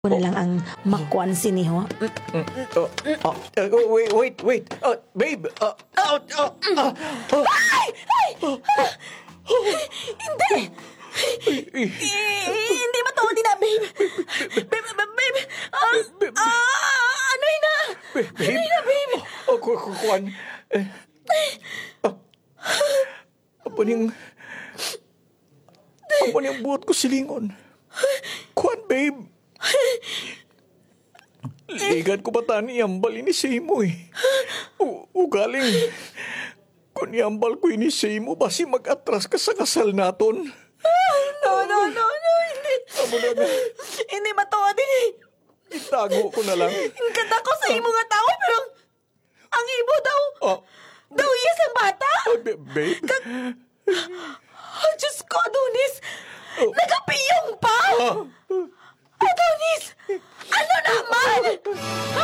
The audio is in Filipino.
Ko na lang ang makuan siniho. Wait. Babe. Hindi! Hindi matuod na, babe. Babe. Ano na? Babe. Babe. Kuan. Apa niyang buhat ko silingon. Kuan, babe. Ligan ko ba tani yambal ini mo eh. Ugaling. Kung yambal ko ini mo, basi mag-atras ka sa kasal naton. No, hindi. Amo na nga. Hindi matuod eh. Itago ko na lang. Ang ganda ko sa imo nga tao, pero ang ibo daw, Ah, daw iya sa bata. babe. Diyos ko, Adonis. Nagapiyong pa. Adonis,